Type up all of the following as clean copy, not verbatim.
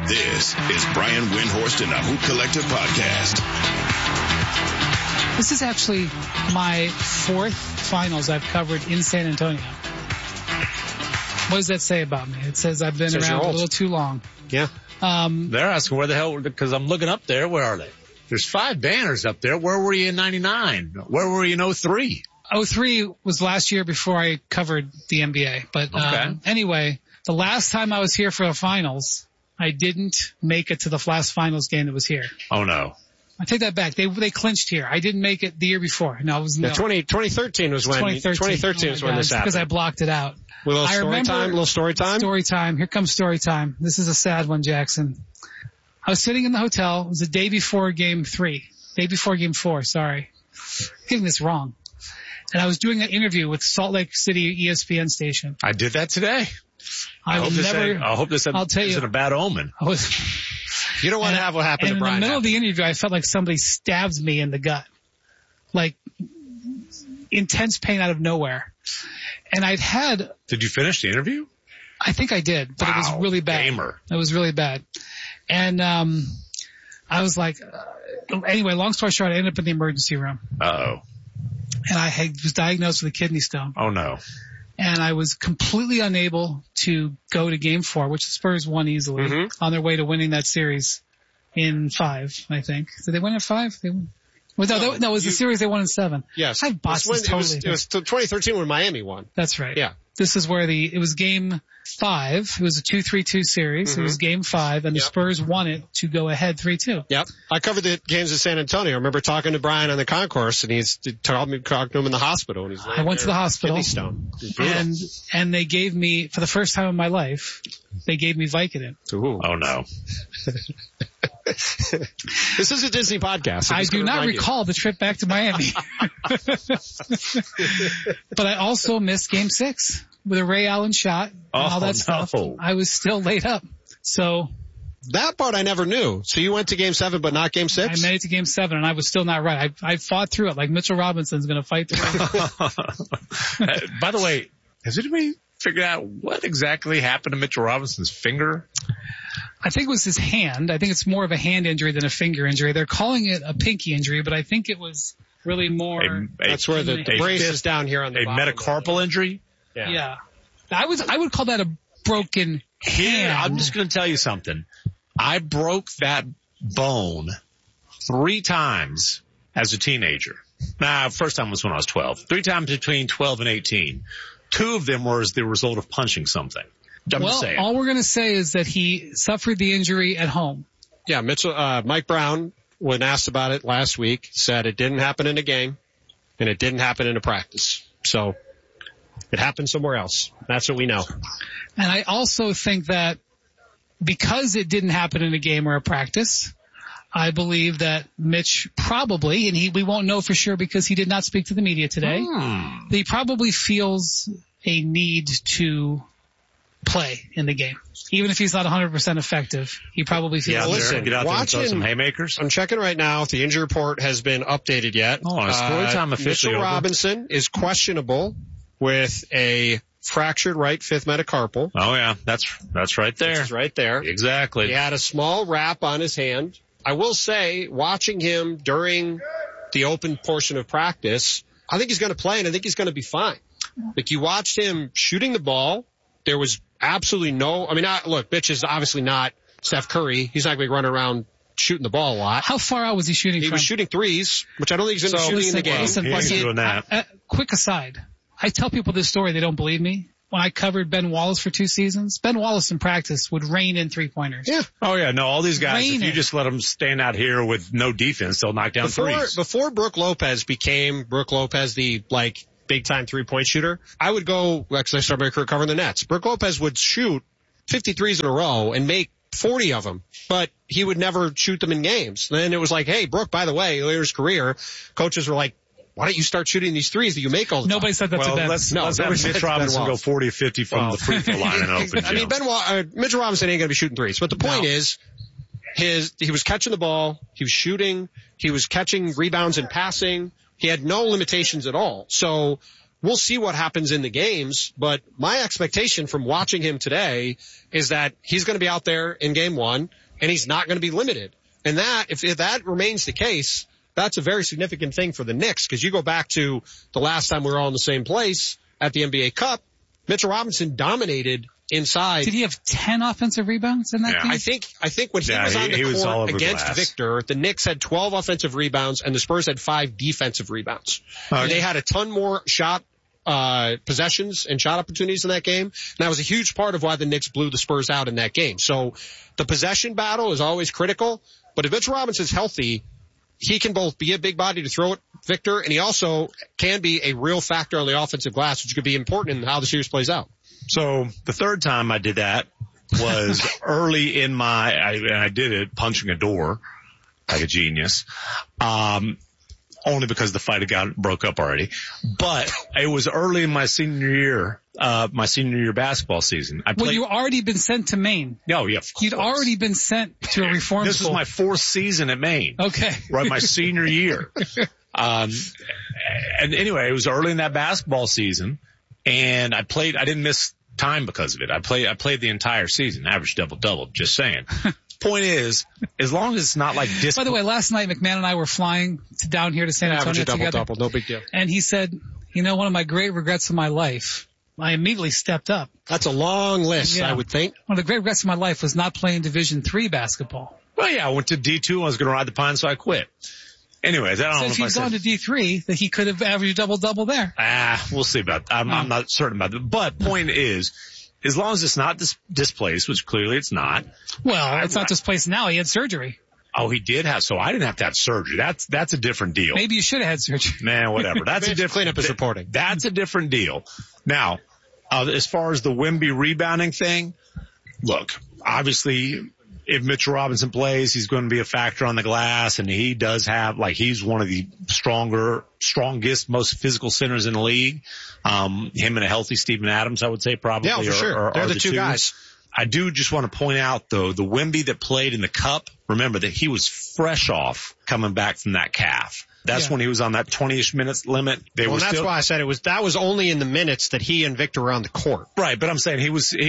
This is Brian Windhorst and the Hoop Collective podcast. This is actually my fourth finals I've covered in San Antonio. What does that say about me? It says I've been around a little too long. Yeah. They're asking where the hell, because I'm looking up there. Where are they? There's 5 banners up there. Where were you in 99? Where were you in 03? 03 was last year before I covered the NBA. But anyway, the last time I was here for the finals, I didn't make it to the last finals game that was here. Oh, no. I take that back. They clinched here. I didn't make it the year before. No, it was no. 2013 was when 2013 was when this happened. Because I blocked it out. A little story time. Story time. Here comes story time. This is a sad one, Jackson. I was sitting in the hotel. It was the day before game 4. Sorry. I'm getting this wrong. And I was doing an interview with Salt Lake City ESPN station. I did that today. I hope this isn't a bad omen. You don't want to have what happened to Brian. In the middle of the interview, I felt like somebody stabbed me in the gut. Like intense pain out of nowhere. And Did you finish the interview? I think I did, but it was really bad. Gamer. It was really bad. And I was like, anyway, long story short, I ended up in the emergency room. Uh-oh. And I was diagnosed with a kidney stone. Oh, no. And I was completely unable to go to game 4, which the Spurs won easily on their way to winning that series in 5, I think. Did they win in 5? They won. Well, no, it was the series they won in 7. Yes. I botched this totally. It was 2013 when Miami won. That's right. Yeah. This is where it was game 5. It was a 2-3-2 series. It was game 5, and the Spurs won it to go ahead 3-2. Yep. I covered the games in San Antonio. I remember talking to Brian on the concourse, and he's talking to him in the hospital. And I went to the hospital, kidney stone. And they gave me, for the first time in my life, they gave me Vicodin. Ooh. Oh, no. This is a Disney podcast. I do not recall the trip back to Miami. But I also missed game 6 with a Ray Allen shot and all that stuff. I was still laid up. So that part I never knew. So you went to game 7 but not game 6? I made it to game 7 and I was still not right. I fought through it like Mitchell Robinson's going to fight through it. By the way, has anybody figured out what exactly happened to Mitchell Robinson's finger? I think it was his hand. I think it's more of a hand injury than a finger injury. They're calling it a pinky injury, but I think it was really more. That's where the brace is down here on the bottom. A metacarpal injury? Yeah. I would call that a broken hand. I'm just going to tell you something. I broke that bone 3 times as a teenager. First time was when I was 12. 3 times between 12 and 18. 2 of them were as the result of punching something. All we're going to say is that he suffered the injury at home. Yeah, Mike Brown, when asked about it last week, said it didn't happen in a game and it didn't happen in a practice. So it happened somewhere else. That's what we know. And I also think that because it didn't happen in a game or a practice, I believe that Mitch probably, and we won't know for sure because he did not speak to the media today, he probably feels a need to play in the game. Even if he's not 100% effective, he probably feels get out there and throw some haymakers. I'm checking right now if the injury report has been updated yet. Story time officially. Mitchell Robinson is questionable with a fractured right 5th metacarpal. Oh yeah, that's right there. This is right there. Exactly. He had a small wrap on his hand. I will say, watching him during the open portion of practice, I think he's going to play and I think he's going to be fine. Like you watched him shooting the ball. There was absolutely look, Mitch is obviously not Steph Curry. He's not going to be running around shooting the ball a lot. How far out was he shooting from? He was shooting threes, which I don't think he's going to be shooting in the game. Listen, doing that. Quick aside. I tell people this story, they don't believe me. When I covered Ben Wallace for 2 seasons, Ben Wallace in practice would rain in 3-pointers. Yeah. Oh yeah, no, all these guys, if you just let them stand out here with no defense, they'll knock down threes. Before Brook Lopez became the big time 3-point shooter, I would go, because I started my career covering the Nets. Brook Lopez would shoot 53s in a row and make 40 of them, but he would never shoot them in games. And then it was like, hey, Brook, by the way, later in his career, coaches were like, why don't you start shooting these threes that you make all the time? Nobody said that to Ben. Let's have Mitch Robinson go 40 or 50 from the free throw line and open. I mean, Mitchell Robinson ain't going to be shooting threes. But the point is, he was catching the ball, he was shooting, he was catching rebounds and passing. He had no limitations at all. So we'll see what happens in the games, but my expectation from watching him today is that he's going to be out there in game 1 and he's not going to be limited. And that, if that remains the case, that's a very significant thing for the Knicks, because you go back to the last time we were all in the same place at the NBA Cup, Mitchell Robinson dominated inside. Did he have 10 offensive rebounds in that game? I think when he was on the court against Victor, the Knicks had 12 offensive rebounds and the Spurs had 5 defensive rebounds. And they had a ton more shot possessions and shot opportunities in that game. And that was a huge part of why the Knicks blew the Spurs out in that game. So the possession battle is always critical, but if Mitchell Robinson's healthy, he can both be a big body to throw at Victor, and he also can be a real factor on the offensive glass, which could be important in how the series plays out. So the third time I did that was early in I did it punching a door like a genius. Only because the fight broke up already. But it was early in my senior year basketball season. Well, you already been sent to Maine. Oh, yeah. You'd already been sent to a reform This school. was my 4th season at Maine. Okay. Right, my senior year. And anyway, it was early in that basketball season, and I didn't miss time because of it. I played the entire season, average double-double, just saying. Point is, as long as it's not like By the way, last night McMahon and I were flying down here to San Antonio together. Double, no big deal. And he said, one of my great regrets of my life, I immediately stepped up. That's a long list, I would think. One of the great regrets of my life was not playing Division III basketball. Well, yeah, I went to D2. I was going to ride the pine, so I quit. Anyways, I don't know if he'd gone to D3, that he could have averaged double-double there. We'll see about that. I'm not certain about that. But point is, as long as it's not displaced, which clearly it's not. Well, it's not displaced now. He had surgery. Oh, he did have, so I didn't have to have surgery. That's a different deal. Maybe you should have had surgery. Man, whatever. That's a different cleanup his reporting. That's a different deal. Now, as far as the Wemby rebounding thing, look, obviously, if Mitchell Robinson plays, he's going to be a factor on the glass, and he does have, he's one of the strongest, most physical centers in the league. Him and a healthy Steven Adams, I would say probably. Yeah, for sure. They're the two guys. I do just want to point out, though, the Wemby that played in the Cup, remember that he was fresh off coming back from that calf. That's when he was on that 20-ish minutes limit. That's why I said that was only in the minutes that he and Victor were on the court. Right, but I'm saying he was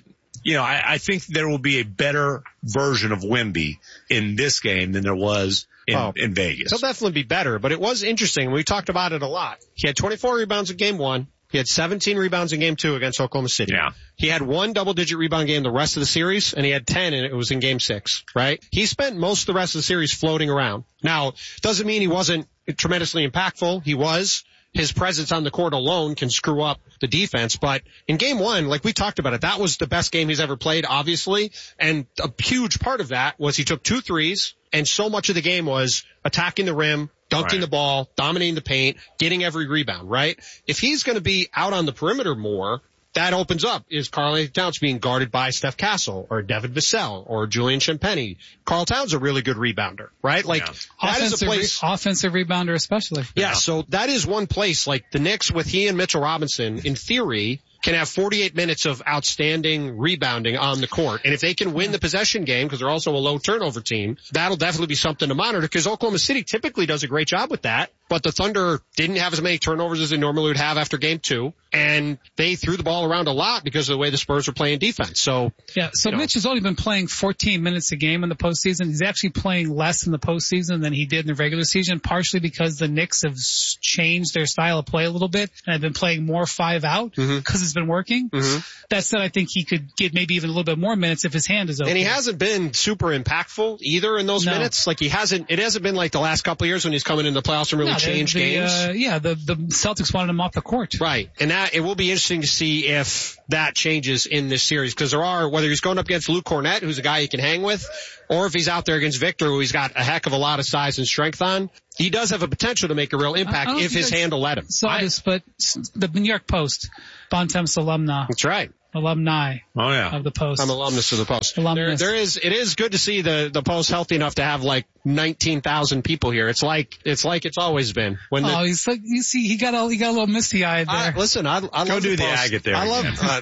I think there will be a better version of Wemby in this game than there was in Vegas. He'll definitely be better, but it was interesting. We talked about it a lot. He had 24 rebounds in game 1. He had 17 rebounds in game 2 against Oklahoma City. Yeah. He had 1 double-digit rebound game the rest of the series, and he had 10, and it was in game 6, right? He spent most of the rest of the series floating around. Now, doesn't mean he wasn't tremendously impactful. He was. His presence on the court alone can screw up the defense. But in game 1, like we talked about it, that was the best game he's ever played, obviously. And a huge part of that was he took 2 threes, and so much of the game was attacking the rim, dunking the ball, dominating the paint, getting every rebound, right? If he's going to be out on the perimeter more, that opens up. Is Karl-Anthony Towns being guarded by Steph Castle or Devin Vassell or Julian Champagnie? Karl Towns a really good rebounder, right? That is a place. Offensive rebounder especially. Yeah, so that is one place, like the Knicks with he and Mitchell Robinson, in theory, can have 48 minutes of outstanding rebounding on the court. And if they can win the possession game, because they're also a low turnover team, that'll definitely be something to monitor, because Oklahoma City typically does a great job with that. But the Thunder didn't have as many turnovers as they normally would have after game 2. And they threw the ball around a lot because of the way the Spurs were playing defense. So Mitch has only been playing 14 minutes a game in the postseason. He's actually playing less in the postseason than he did in the regular season, partially because the Knicks have changed their style of play a little bit and have been playing more 5 out because it's been working. That said, I think he could get maybe even a little bit more minutes if his hand is open. And he hasn't been super impactful either in those minutes. It hasn't been like the last couple of years when he's coming into the playoffs and really changed games. The Celtics wanted him off the court. Right. And that it will be interesting to see if that changes in this series, because whether he's going up against Luke Cornett, who's a guy he can hang with, or if he's out there against Victor, who he's got a heck of a lot of size and strength on, he does have a potential to make a real impact if his hand will let him. But the New York Post, Bontemps alumni. That's right. Alumni of the Post. I'm alumnus of the Post. It is good to see the Post healthy enough to have like 19,000 people here. It's like it's always been. He's like, you see, he got a little misty eyed there. Listen, I love go do the agate there. I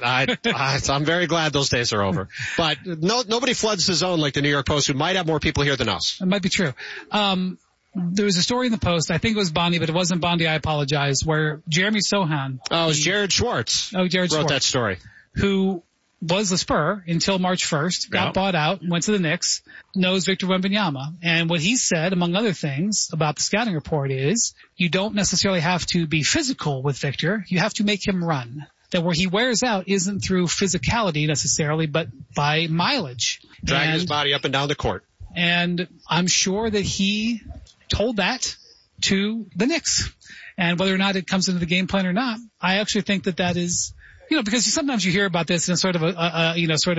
love. I'm very glad those days are over. But nobody floods the zone like the New York Post, who might have more people here than us. It might be true. there was a story in the Post, I think it was Bondi, but it wasn't Bondi, I apologize, where Jeremy Sohan. Oh, it was Jared Schwartz. Jared wrote that story. Who was a Spur until March 1st, got bought out, went to the Knicks, knows Victor Wembanyama. And what he said, among other things, about the scouting report is you don't necessarily have to be physical with Victor. You have to make him run. That where he wears out isn't through physicality necessarily, but by mileage. Dragging his body up and down the court. And I'm sure that he told that to the Knicks. And whether or not it comes into the game plan or not, I actually think that is, because sometimes you hear about this in sort of a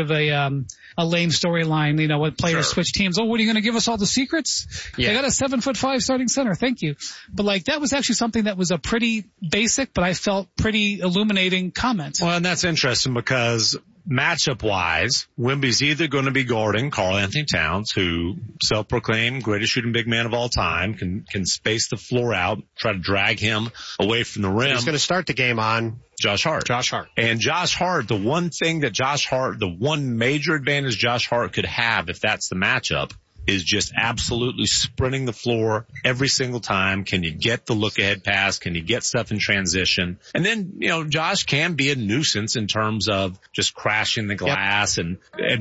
lame storyline, when players switch teams. Oh, what are you going to give us all the secrets? Yeah. They got a 7'5" starting center. Thank you. But that was actually something that was a pretty basic, but I felt pretty illuminating comment. Well, and that's interesting because matchup wise, Wemby's either going to be guarding Karl Anthony Towns, who self-proclaimed greatest shooting big man of all time, can space the floor out, try to drag him away from the rim. He's going to start the game on Josh Hart. And Josh Hart, the one major advantage Josh Hart could have if that's the matchup is just absolutely sprinting the floor every single time. Can you get the look ahead pass? Can you get stuff in transition? And then, Josh can be a nuisance in terms of just crashing the glass and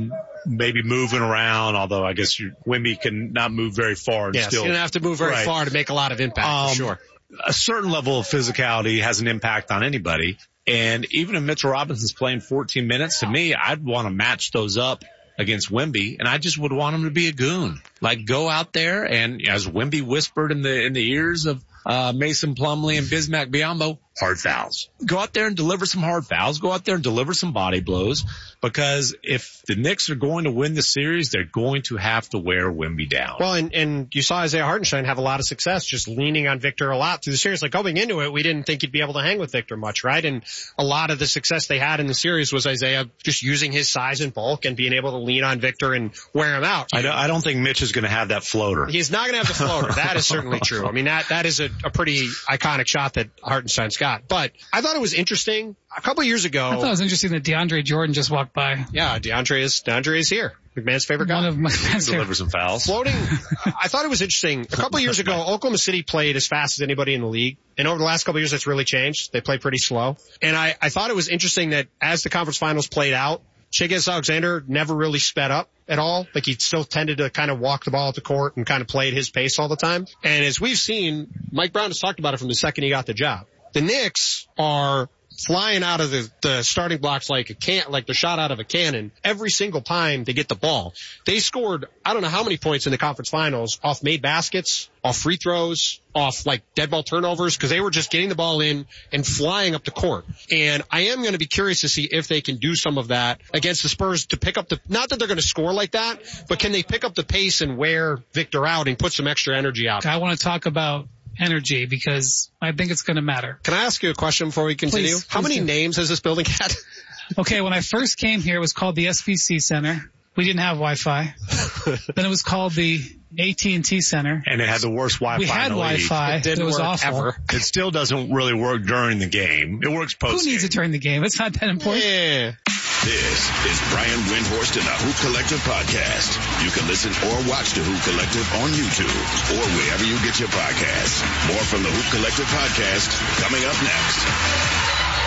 maybe moving around, although I guess Wemby can not move very far. And still, you don't have to move very far to make a lot of impact, for sure. A certain level of physicality has an impact on anybody. And even if Mitchell Robinson's playing 14 minutes, to me, I'd want to match those up against Wemby, and I just would want him to be a goon. Go out there and, as Wemby whispered in the ears of Mason Plumlee and Bismack Biyombo, hard fouls. Go out there and deliver some hard fouls. Go out there and deliver some body blows, because if the Knicks are going to win the series, they're going to have to wear Wemby down. Well, and you saw Isaiah Hartenstein have a lot of success just leaning on Victor a lot through the series. Going into it, we didn't think he'd be able to hang with Victor much, right? And a lot of the success they had in the series was Isaiah just using his size and bulk and being able to lean on Victor and wear him out. I don't think Mitch is going to have that floater. He's not going to have the floater. That is certainly true. I mean, that is a pretty iconic shot that Hartenstein's got. But I thought it was interesting. A couple of years ago, I thought it was interesting that DeAndre Jordan just walked by. Yeah, DeAndre is here. McMahon's favorite guy. One of McMahon's deliver some fouls. Floating. I thought it was interesting. A couple of years ago, Oklahoma City played as fast as anybody in the league. And over the last couple of years, that's really changed. They play pretty slow. And I thought it was interesting that as the conference finals played out, Shai Gilgeous-Alexander never really sped up at all. He still tended to kind of walk the ball at the court and kind of play at his pace all the time. And as we've seen, Mike Brown has talked about it from the second he got the job. The Knicks are flying out of the starting blocks like they're shot out of a cannon every single time they get the ball. They scored, I don't know how many points in the conference finals off made baskets, off free throws, off dead ball turnovers, because they were just getting the ball in and flying up the court. And I am going to be curious to see if they can do some of that against the Spurs to pick up not that they're going to score like that, but can they pick up the pace and wear Victor out and put some extra energy out? I want to talk about energy because I think it's going to matter. Can I ask you a question before we continue? Please, how many names has this building had? Okay, when I first came here, it was called the SBC Center. We didn't have Wi-Fi. Then it was called the AT&T Center. And it had the worst Wi-Fi. We had Wi-Fi. It was awful. Ever. It still doesn't really work during the game. It works post-game. Who needs it during the game? It's not that important. Yeah. This is Brian Windhorst and the Hoop Collective podcast. You can listen or watch the Hoop Collective on YouTube or wherever you get your podcasts. More from the Hoop Collective podcast coming up next.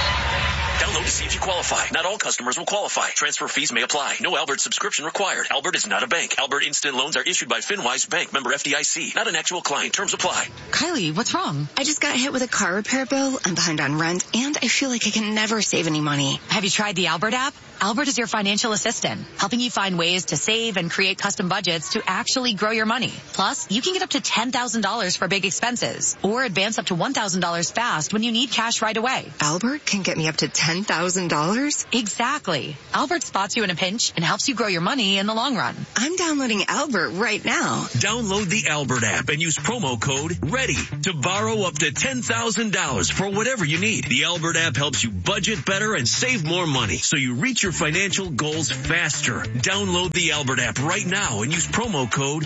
Download to see if you qualify. Not all customers will qualify. Transfer fees may apply. No Albert subscription required. Albert is not a bank. Albert Instant Loans are issued by FinWise Bank, member FDIC. Not an actual client. Terms apply. Kylie, what's wrong? I just got hit with a car repair bill. I'm behind on rent, and I feel like I can never save any money. Have you tried the Albert app? Albert is your financial assistant, helping you find ways to save and create custom budgets to actually grow your money. Plus, you can get up to $10,000 for big expenses or advance up to $1,000 fast when you need cash right away. Albert can get me up to $10,000? Exactly. Albert spots you in a pinch and helps you grow your money in the long run. I'm downloading Albert right now. Download the Albert app and use promo code READY to borrow up to $10,000 for whatever you need. The Albert app helps you budget better and save more money so you reach your financial goals faster. Download the Albert app right now and use promo code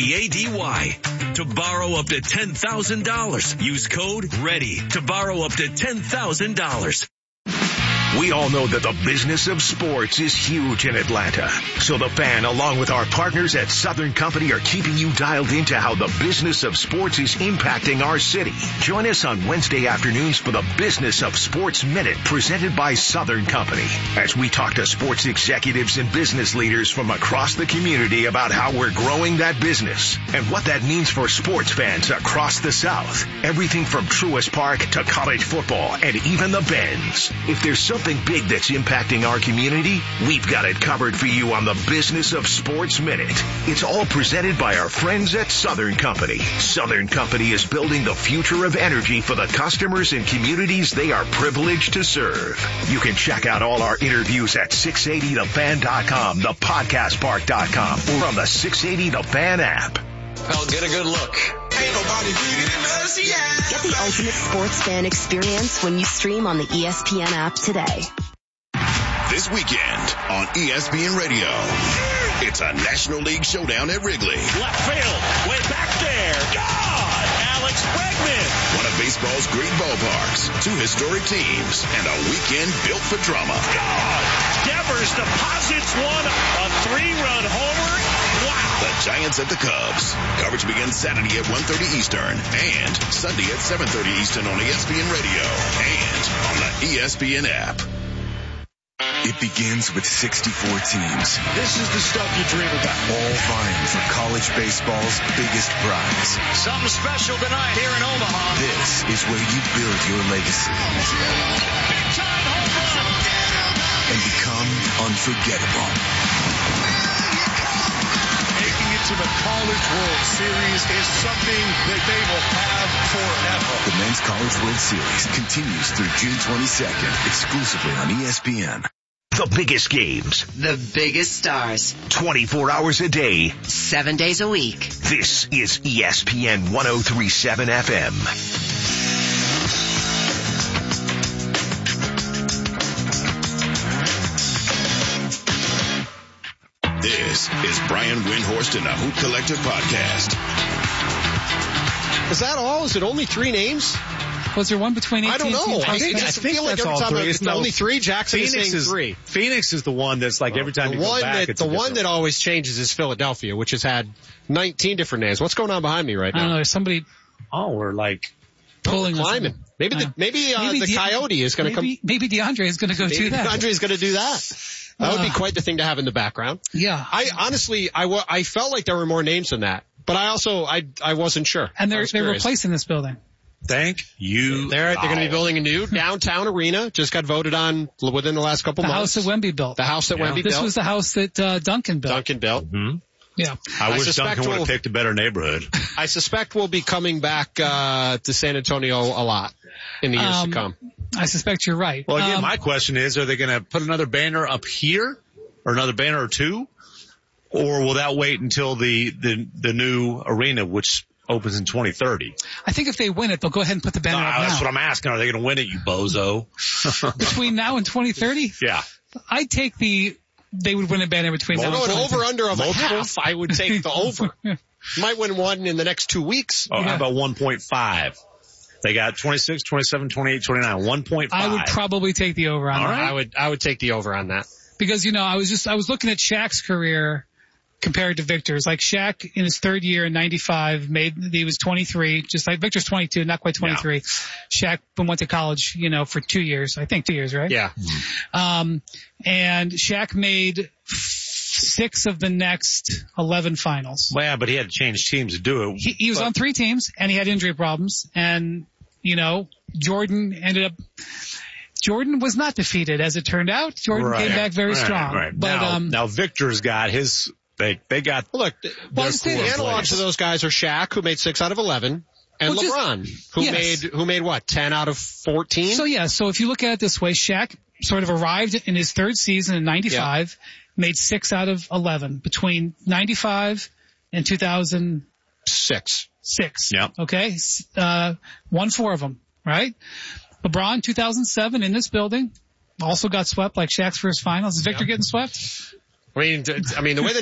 READY to borrow up to $10,000. Use code READY to borrow up to $10,000. We all know that the business of sports is huge in Atlanta. So the Fan, along with our partners at Southern Company, are keeping you dialed into how the business of sports is impacting our city. Join us on Wednesday afternoons for the Business of Sports Minute, presented by Southern Company, as we talk to sports executives and business leaders from across the community about how we're growing that business and what that means for sports fans across the South. Everything from Truist Park to college football and even the Bends. If there's something big that's impacting our community, we've got it covered for you on the Business of Sports Minute. It's all presented by our friends at Southern Company. Southern Company is building the future of energy for the customers and communities they are privileged to serve. You can check out all our interviews at 680thefan.com, thepodcastpark.com, or on the 680 The Fan app. I'll get a good look. Ain't nobody bigger than us, yeah. Get the ultimate sports fan experience when you stream on the ESPN app today. This weekend on ESPN Radio, it's a National League showdown at Wrigley. Left field, way back there. God! Alex Bregman. One of baseball's great ballparks, two historic teams, and a weekend built for drama. God! Devers deposits one, a 3-run homer. Wow! The Giants at the Cubs. Coverage begins Saturday at 1:30 Eastern and Sunday at 7:30 Eastern on ESPN Radio and on the ESPN app. It begins with 64 teams. This is the stuff you dream about. All vying for college baseball's biggest prize. Something special tonight here in Omaha. This is where you build your legacy. Big time home run. And become unforgettable. Making it to the College World Series is something that they will have forever. The Men's College World Series continues through June 22nd, exclusively on ESPN. The biggest games. The biggest stars. 24 hours a day. 7 days a week. This is ESPN 103.7 FM. This is Brian Windhorst and the Hoop Collective Podcast. Is that all? Is it only 3 names? Was there one between 18 I don't know. I think like that's every all time 3. it's only 3. Jackson is saying 3. Phoenix is the one that's like every time you go back, it's the one that always changes is Philadelphia, which has had 19 different names. What's going on behind me right now? I don't know. There's somebody. Oh, we're like pulling climbing. Maybe the Coyote is going to come. Maybe DeAndre is going to go do that. DeAndre is going to do that. That would be quite the thing to have in the background. Yeah. I felt like there were more names than that, but I wasn't sure. And they're replacing this building. Thank you. They're going to be building a new downtown arena. Just got voted on within the last couple months. The house that Wemby built. The house that Wemby built. This was the house that Duncan built. Mm-hmm. Yeah. I wish Duncan would have picked a better neighborhood. I suspect we'll be coming back to San Antonio a lot in the years to come. I suspect you're right. Well, again, my question is, are they going to put another banner up here or another banner or two? Or will that wait until the new arena, which opens in 2030? I think if they win it, they'll go ahead and put the banner up now. That's what I'm asking. Are they going to win it, you bozo? Between now and 2030? Yeah. I'd take they would win a banner between now and 2030. Over under of a half, I would take the over. Might win one in the next 2 weeks. Oh, how about 1.5? They got 26, 27, 28, 29, 1.5. I would probably take the over on that. Right. I would take the over on that. Because, I was looking at Shaq's career compared to Victor's. Like Shaq in his third year in 95 he was 23, just like Victor's 22, not quite 23. Yeah. Shaq went to college, for 2 years. I think 2 years, right? Yeah. And Shaq made 6 of the next 11 finals. Well, yeah, but he had to change teams to do it. He was on 3 teams and he had injury problems and, Jordan was not defeated as it turned out. Jordan came back very strong. Right. But, now Victor's got his, they got, look, the analogs to those guys are Shaq, who made 6 out of 11, and LeBron, who made what, 10 out of 14? So if you look at it this way, Shaq sort of arrived in his third season in 95, made 6 out of 11 between 95 and 2006. 6. Yep. Okay. Won 4 of them, right? LeBron, 2007 in this building, also got swept like Shaq's first finals. Is Victor getting swept? I mean, the way the